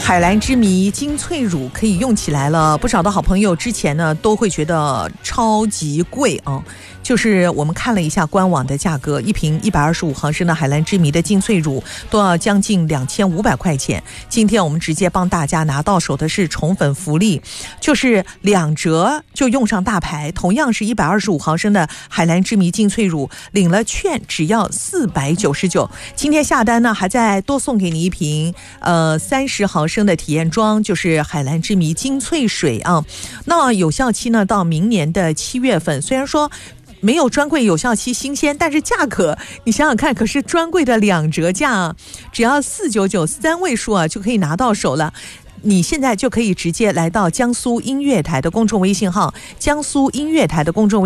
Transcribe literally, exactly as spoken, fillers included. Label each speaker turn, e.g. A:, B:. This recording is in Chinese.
A: 海蓝之谜精粹乳可以用起来了，不少的好朋友之前呢都会觉得超级贵啊。就是我们看了一下官网的价格，一瓶一百二十五毫升的海蓝之谜的精粹乳都要将近两千五百块钱。今天我们直接帮大家拿到手的是宠粉福利，就是两折就用上大牌，同样是一百二十五毫升的海蓝之谜精粹乳，领了券只要四百九十九。今天下单呢，还再多送给你一瓶呃三十毫升的体验装，就是海蓝之谜精粹水啊。那有效期呢到明年的七月份，虽然说没有专柜有效期新鲜，但是价格你想想看，可是专柜的两折价啊，只要四百九十九，三位数啊就可以拿到手了。你现在就可以直接来到江苏音乐台的公众微信号，江苏音乐台的公众微信号